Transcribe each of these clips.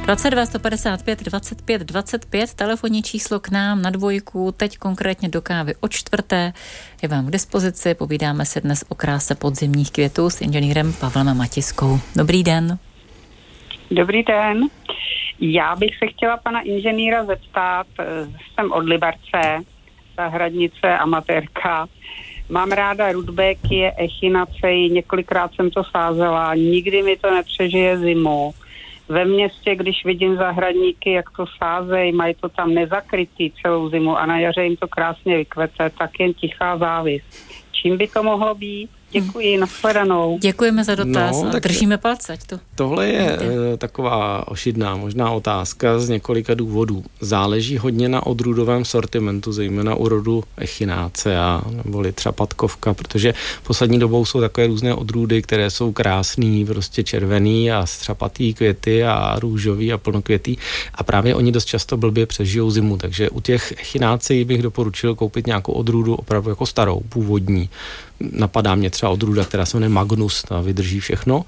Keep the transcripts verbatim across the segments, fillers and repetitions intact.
dvacet dva sto padesát pět dvacet pět dvacet pět, telefonní číslo k nám na dvojku, teď konkrétně do kávy o čtvrté, je vám k dispozici, povídáme se dnes o kráse podzimních květů s inženýrem Pavlem Matiskou. Dobrý den. Dobrý den. Já bych se chtěla pana inženýra zeptat, jsem od Liberce, zahradnice, amatérka. Mám ráda rudbéky, echinaceji, několikrát jsem to sázela, nikdy mi to nepřežije zimu. Ve městě, když vidím zahradníky, jak to sázejí, mají to tam nezakrytý celou zimu a na jaře jim to krásně vykvete, tak jen tichá závis. Čím by to mohlo být? Děkuji, nashledanou. Děkujeme za dotaz no, a držíme palce. To. Tohle je e, taková ošidná možná otázka z několika důvodů. Záleží hodně na odrůdovém sortimentu, zejména u rodu Echinacea neboli třapatkovka, protože poslední dobou jsou takové různé odrůdy, které jsou krásný, prostě červený a střapatý květy a růžový a plnokvětý a právě oni dost často blbě přežijou zimu, takže u těch Echinaceí bych doporučil koupit nějakou odrůdu opravdu jako starou, původní. Napadá mě třeba odrůda, která se jmenuje Magnus, ta vydrží všechno.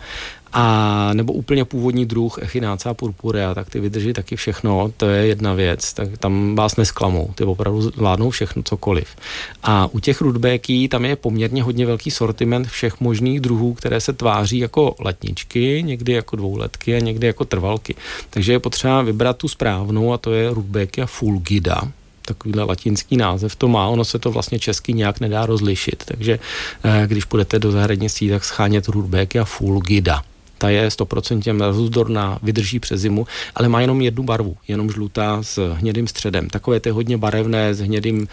A nebo úplně původní druh Echinacea purpurea, tak ty vydrží taky všechno, to je jedna věc, tak tam vás nesklamou, ty opravdu zvládnou všechno, cokoliv. A u těch rudbéký tam je poměrně hodně velký sortiment všech možných druhů, které se tváří jako letničky, někdy jako dvouletky a někdy jako trvalky. Takže je potřeba vybrat tu správnou a to je rudbékia fulgida. Takovýhle latinský název to má, ono se to vlastně česky nějak nedá rozlišit, takže eh, když půjdete do zahradnictví, tak schánět rudbékia fulgida. Ta je sto procent mrazozdorná, vydrží přes zimu, ale má jenom jednu barvu, jenom žlutá s hnědým středem. Takové ty hodně barevné, s hnědým,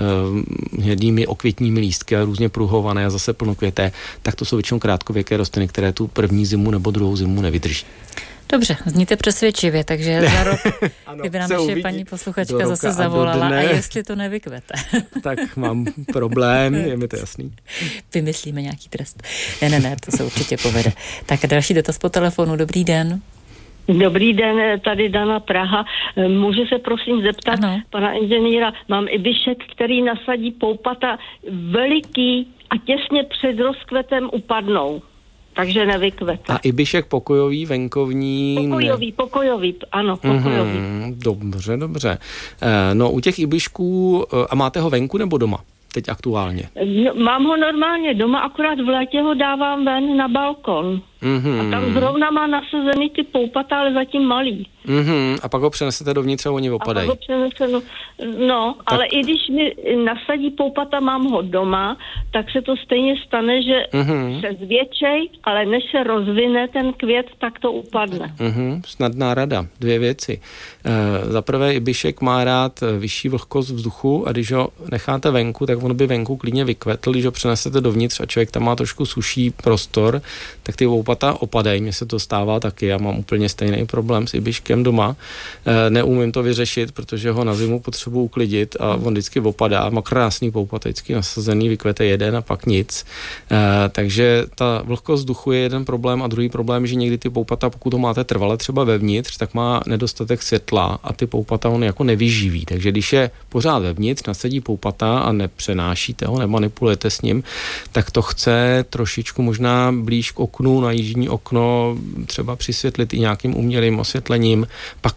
eh, hnědými okvětními lístky a různě pruhované a zase plnokvěté, tak to jsou většinou krátkověké rostliny, které tu první zimu nebo druhou zimu nevydrží. Dobře, zníte přesvědčivě, takže za rok, kdyby nám naše paní posluchačka zase zavolala a, a jestli to nevykvete. Tak mám problém, je mi to jasný. Vymyslíme nějaký trest. Ne, ne, ne, to se určitě povede. Tak další dotaz po telefonu, dobrý den. Dobrý den, tady Dana Praha. Můžu se prosím zeptat ano. pana inženýra, mám ibišek, který nasadí poupata veliký a těsně před rozkvetem upadnou. Takže nevykvete. A ibišek pokojový, venkovní? Pokojový, ne... pokojový, ano, pokojový. Mm, dobře, dobře. E, no u těch ibišků, a máte ho venku nebo doma? Teď aktuálně. No, mám ho normálně doma, akorát v létě ho dávám ven na balkon. Mm-hmm. A tam zrovna má nasazený ty poupata, ale zatím malý. Mm-hmm. A pak ho přenesete dovnitř a oni opadají. A pak ho přenese, no, no ale i když mi nasadí poupata, mám ho doma, tak se to stejně stane, že mm-hmm. se zvětšej, ale než se rozvine ten květ, tak to upadne. Mm-hmm. Snadná rada. Dvě věci. E, za prvé ibišek má rád vyšší vlhkost vzduchu a když ho necháte venku, tak on by venku klidně vykvetl, když ho přenesete dovnitř a člověk tam má trošku suší prostor, tak ty poupata opadají. Mně se to stává taky. Já mám úplně stejný problém s ibiškem doma. E, neumím to vyřešit, protože ho na zimu potřebuji uklidit a on vždycky opadá. Má krásný poupat, vždycky nasazený, vykvete jeden a pak nic. E, takže ta vlhkost vzduchu je jeden problém a druhý problém, že někdy ty poupata, pokud to máte trvale třeba vevnitř, tak má nedostatek světla a ty poupata on jako nevyživí. Takže když je pořád vevnitř, nasadí poupata a nepřenášíte ho, nemanipulujete s ním, tak to chce trošičku možná blíž k oknu, na jižní okno, třeba přisvětlit i nějakým umělým osvětlením, pak